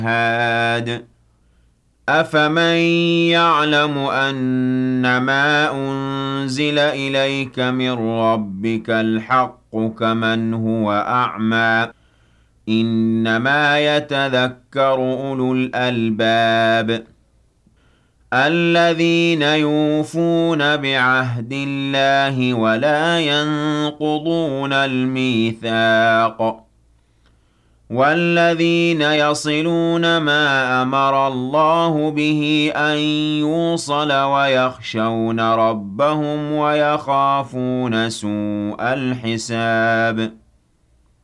هاد أفمن يعلم أنما أنزل إليك من ربك الحق كمن هو أعمى إنما يتذكر أولو الألباب الذين يوفون بعهد الله ولا ينقضون الميثاق والذين يصلون ما أمر الله به أن يوصل ويخشون ربهم ويخافون سوء الحساب